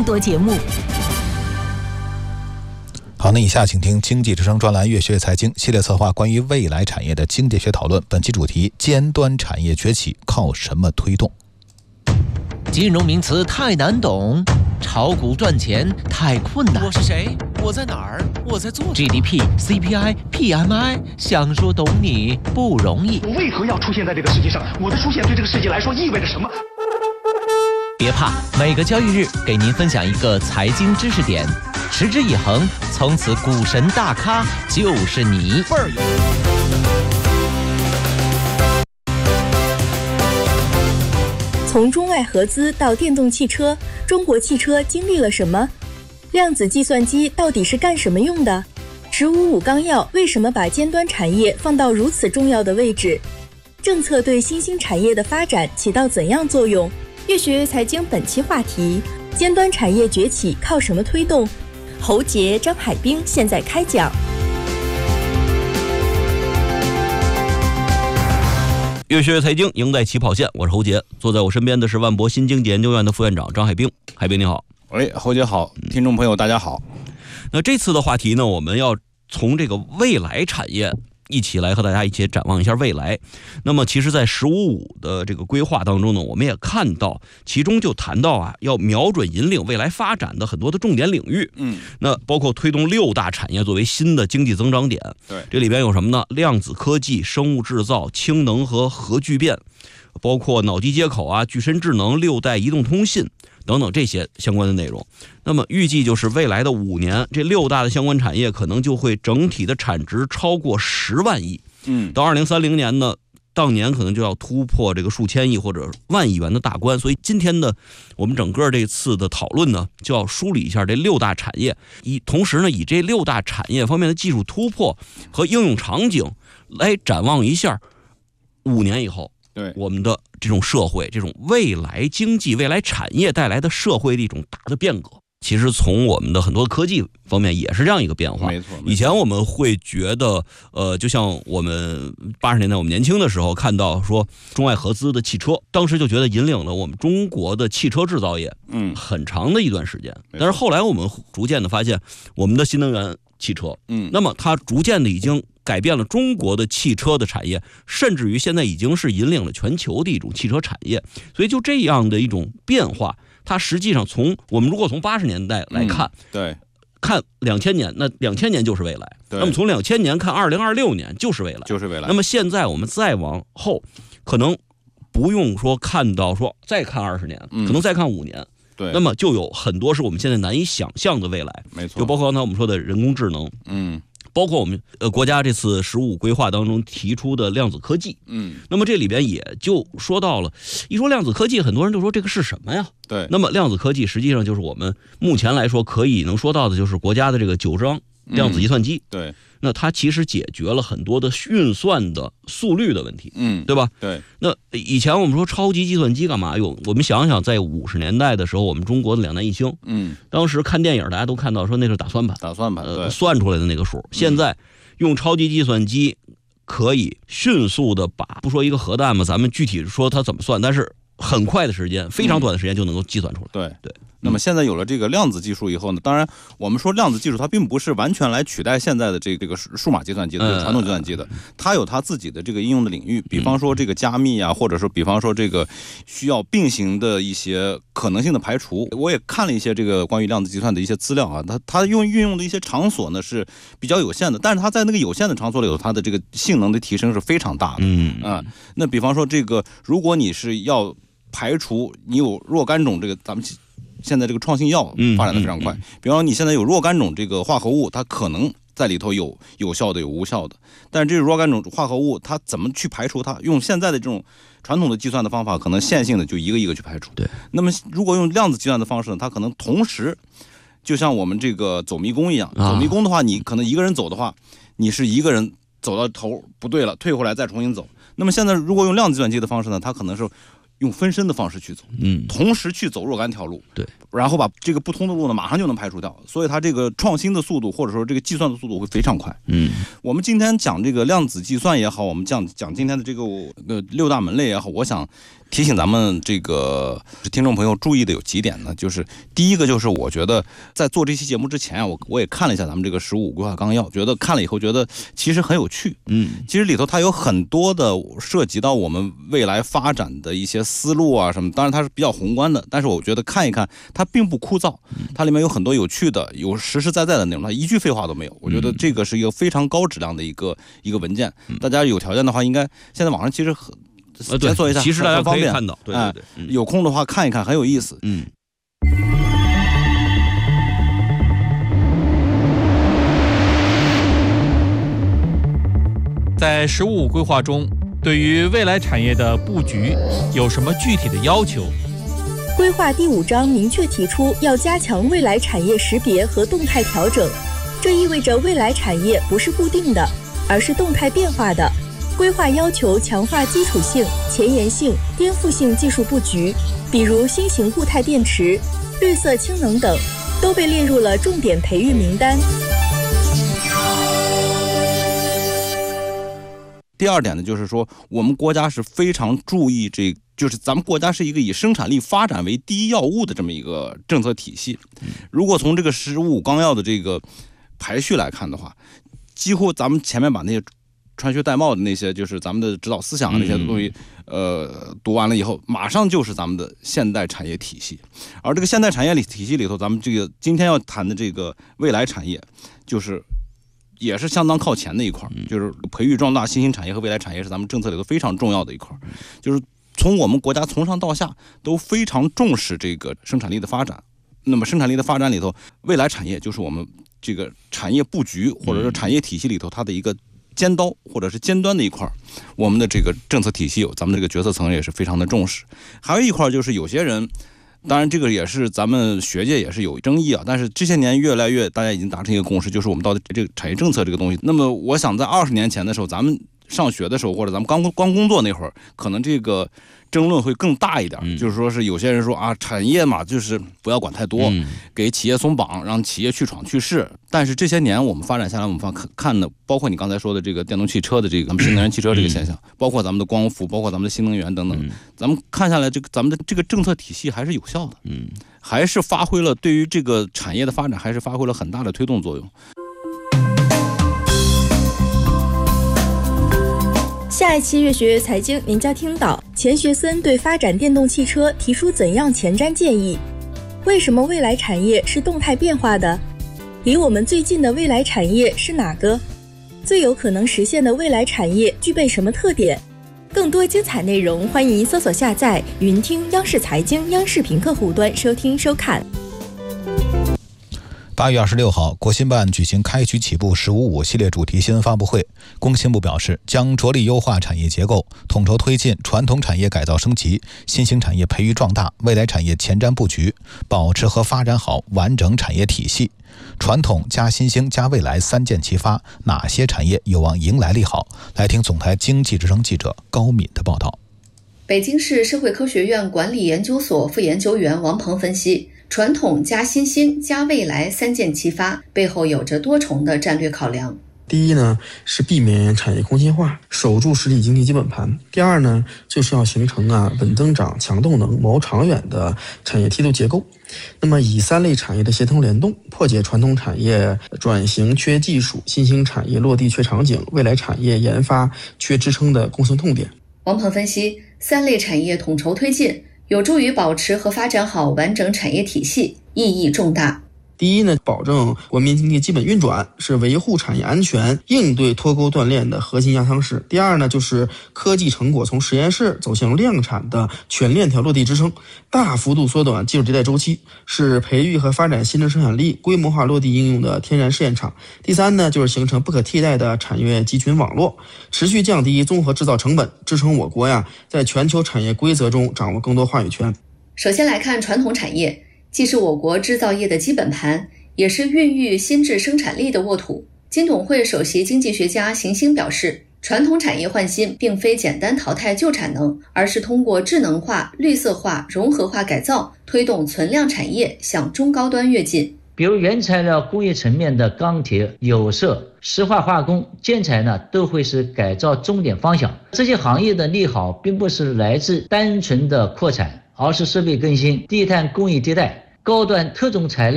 多节目。 好，那以下请听经济之声专栏越学财经系列策划关于未来产业的经济学讨论，本期主题：尖端产业崛起靠什么推动？ 金融名词太难懂，炒股赚钱太困难。 我是谁？我在哪儿？我在做什么 GDP、CPI、PMI， 想说懂你不容易。 我为何要出现在这个世界上？我的出现对这个世界来说意味着什么？ 别怕，每个交易日给您分享一个财经知识点，持之以恒，从此股神大咖就是你。 倍儿从中外合资到电动汽车，中国汽车经历了什么？量子计算机到底是干什么用的？“15.5纲要”为什么把尖端产业放到如此重要的位置？政策对新兴产业的发展起到怎样作用？越学越财经本期话题：尖端产业崛起靠什么推动？侯杰、张海滨现在开讲。 越学越财经，赢在起跑线。我是侯杰，坐在我身边的是万博新经济研究院的副院长张海滨。海滨你好。 侯杰好，听众朋友大家好。 那这次的话题呢，我们要从这个未来产业一起来和大家一起展望一下未来。那么其实在15.5的这个规划当中呢，我们也看到其中就谈到要瞄准引领未来发展的很多的重点领域。那包括推动6大产业作为新的经济增长点。 对， 这里边有什么呢？量子科技、生物制造、氢能和核聚变，包括脑机接口具身智能、6代移动通信等等这些相关的内容。那么预计就是未来的5年，这6大的相关产业可能就会整体的产值超过10万亿。到2030年呢，当年可能就要突破这个数千亿或者万亿元的大关。所以今天的我们整个这次的讨论呢，就要梳理一下这6大产业，同时呢，以这6大产业方面的技术突破和应用场景来展望一下5年以后对我们的这种社会，这种未来经济、未来产业带来的社会的一种大的变革。其实从我们的很多科技方面也是这样一个变化。 没错。 以前我们会觉得就像我们80年代我们年轻的时候看到说中外合资的汽车，当时就觉得引领了我们中国的汽车制造业很长的一段时间。但是后来我们逐渐的发现，我们的新能源汽车那么它逐渐的已经改变了中国的汽车的产业，甚至于现在已经是引领了全球的一种汽车产业。所以就这样的一种变化，它实际上我们如果从80年代来看， 对， 看2000年，那2000年就是未来。那么从2000年看2026年就是未来， 就是未来。 那么现在我们再往后，可能不用说看到说再看20年，可能再看5年。 对， 那么就有很多是我们现在难以想象的未来。 没错， 就包括刚才我们说的人工智能，包括我们国家这次15规划当中提出的量子科技。那么这里边也就说到了，一说量子科技，很多人就说这个是什么呀？ 对， 那么量子科技实际上就是我们目前来说可以能说到的，就是国家的这个9章量子计算机。 对， 那它其实解决了很多的运算的速率的问题，对吧？ 对。 那以前我们说超级计算机干嘛用？我们想想，在50年代的时候，我们中国的2弹一星，当时看电影大家都看到说那是打算盘，算出来的那个数。现在用超级计算机可以迅速的不说一个核弹嘛，咱们具体说它怎么算，但是很快的时间，非常短的时间就能够计算出来。 对。那么现在有了这个量子技术以后呢，当然我们说量子技术它并不是完全来取代现在的这个数码计算机的传统计算机的，它有它自己的这个应用的领域，比方说这个加密或者说比方说这个需要并行的一些可能性的排除。我也看了一些这个关于量子计算的一些资料它运用的一些场所呢是比较有限的，但是它在那个有限的场所里头，它的这个性能的提升是非常大的。那比方说这个，如果你是要排除你有若干种这个咱们现在这个创新药发展的非常快，比方说你现在有若干种这个化合物，它可能在里头有效的有无效的，但是这若干种化合物它怎么去排除它？用现在的这种传统的计算的方法，可能线性的就一个一个去排除。 对。 那么如果用量子计算的方式呢，它可能同时就像我们这个走迷宫一样，走迷宫的话，你可能一个人走的话，你是一个人走到头不对了，退回来再重新走。那么现在如果用量子计算机的方式呢，它可能是用分身的方式去走，同时去走若干条路， 对， 然后把这个不通的路呢马上就能排除掉，所以它这个创新的速度或者说这个计算的速度会非常快。我们今天讲这个量子计算也好，我们讲今天的这个6大门类也好，我想提醒咱们这个听众朋友注意的有几点呢？就是第一个就是我觉得在做这期节目之前啊，我也看了一下咱们这个15规划纲要，觉得看了以后觉得其实很有趣。其实里头它有很多的涉及到我们未来发展的一些思路啊什么，当然它是比较宏观的，但是我觉得看一看它并不枯燥，它里面有很多有趣的、有实实在在的内容，它一句废话都没有。我觉得这个是一个非常高质量的一个文件，大家有条件的话，应该现在网上其实检索一下， 其实大家可以看到，对， 有空的话看一看，很有意思。 在15规划中，对于未来产业的布局有什么具体的要求？ 规划第5章明确提出要加强未来产业识别和动态调整，这意味着未来产业不是固定的，而是动态变化的。规划要求强化基础性、前沿性、颠覆性技术布局，比如新型固态电池、绿色氢能等，都被列入了重点培育名单。 第二点呢，就是说我们国家是非常注意就是咱们国家是一个以生产力发展为第一要务的这么一个政策体系。如果从这个15纲要的这个排序来看的话，几乎咱们前面把那些穿靴戴帽的那些，就是咱们的指导思想那些东西，读完了以后，马上就是咱们的现代产业体系。而这个现代产业体系里头，咱们这个今天要谈的这个未来产业，就是也是相当靠前的一块，就是培育壮大新兴产业和未来产业是咱们政策里头非常重要的一块，就是从我们国家从上到下都非常重视这个生产力的发展。那么生产力的发展里头，未来产业就是我们这个产业布局或者说产业体系里头它的一个尖刀或者是尖端的一块，我们的这个政策体系咱们这个决策层也是非常的重视。还有一块就是有些人，当然这个也是咱们学界也是有争议啊，但是这些年越来越大家已经达成一个共识，就是我们到底这个产业政策这个东西。那么我想在20年前的时候，咱们上学的时候或者咱们刚工作那会儿，可能这个争论会更大一点，就是说是有些人说啊，产业嘛，就是不要管太多，给企业松绑，让企业去闯去试。但是这些年我们发展下来，我们看的，包括你刚才说的这个电动汽车的这个新能源汽车这个现象，包括咱们的光伏，包括咱们的新能源等等，咱们看下来，咱们的这个政策体系还是有效的，还是发挥了对于这个产业的发展还是发挥了很大的推动作用。 下一期越学越财经，您将听到钱学森对发展电动汽车提出怎样前瞻建议？为什么未来产业是动态变化的？离我们最近的未来产业是哪个？最有可能实现的未来产业具备什么特点？更多精彩内容，欢迎搜索下载云听央视财经央视频客户端收听收看。 8月26号，国新办举行开局起步15.5系列主题新闻发布会。工信部表示，将着力优化产业结构，统筹推进传统产业改造升级、新兴产业培育壮大、未来产业前瞻布局，保持和发展好完整产业体系。传统加新兴加未来3箭齐发，哪些产业有望迎来利好？来听总台经济之声记者高敏的报道。 北京市社会科学院管理研究所副研究员王鹏分析，传统加新兴加未来3箭齐发背后有着多重的战略考量。 第一呢，是避免产业空心化，守住实体经济基本盘。第二呢，就是要形成稳增长、强动能、谋长远的产业梯度结构。那么以3类产业的协同联动，破解传统产业转型缺技术、新兴产业落地缺场景、未来产业研发缺支撑的共性痛点。 王鹏分析，3类产业统筹推进，有助于保持和发展好完整产业体系，意义重大。 第一呢，保证国民经济基本运转，是维护产业安全、应对脱钩断链的核心压舱石。第二呢，就是科技成果从实验室走向量产的全链条落地支撑，大幅度缩短技术迭代周期，是培育和发展新增生产力、规模化落地应用的天然试验场。第三呢，就是形成不可替代的产业集群网络，持续降低综合制造成本，支撑我国在全球产业规则中掌握更多话语权。 首先来看传统产业，既是我国制造业的基本盘，也是孕育新质生产力的沃土。金董会首席经济学家邢星表示，传统产业换新并非简单淘汰旧产能，而是通过智能化、绿色化、融合化改造，推动存量产业向中高端跃进。 比如原材料工业层面的钢铁、有色、石化化工、建材呢，都会是改造重点方向。这些行业的利好并不是来自单纯的扩产，而是设备更新、低碳工艺迭代、高端特种材料